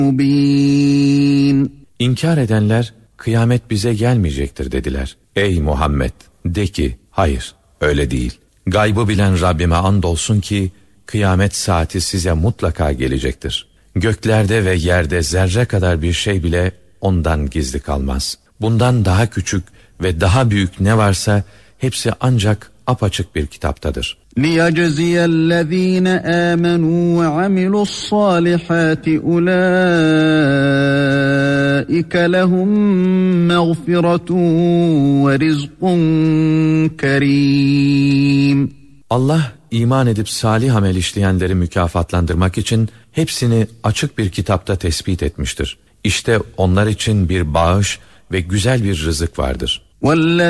مُبِينٌ. İnkar edenler, kıyamet bize gelmeyecektir dediler. Ey Muhammed! De ki, hayır, öyle değil. Gaybı bilen Rabbime andolsun ki, kıyamet saati size mutlaka gelecektir. Göklerde ve yerde zerre kadar bir şey bile ondan gizli kalmaz. Bundan daha küçük ve daha büyük ne varsa hepsi ancak apaçık bir kitaptadır. لِيَجْزِيَ الَّذ۪ينَ آمَنُوا وَعَمِلُوا الصَّالِحَاتِ أُولَٰئِكَ لَهُمْ مَغْفِرَةٌ وَرِزْقٌ كَرِيمٌ. Allah iman edip salih amel işleyenleri mükafatlandırmak için hepsini açık bir kitapta tespit etmiştir. İşte onlar için bir bağış ve güzel bir rızık vardır.